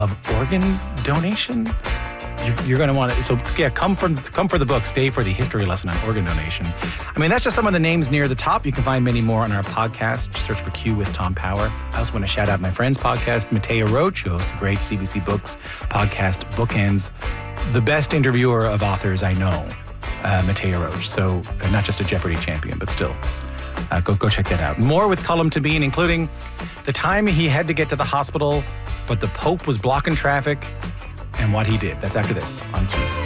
of organ donation. You're going to want to, so yeah, come for the book, stay for the history lesson on organ donation. I mean, that's just some of the names near the top. You can find many more on our podcast. Just search for Q with Tom Power. I also want to shout out my friend's podcast, Mateo Roach, who hosts the great CBC Books podcast, Bookends, the best interviewer of authors I know, Mateo Roach. So not just a Jeopardy champion, but still. Go check that out. More with Colm Tóibín, including the time he had to get to the hospital, but the Pope was blocking traffic, and what he did. That's after this on Q.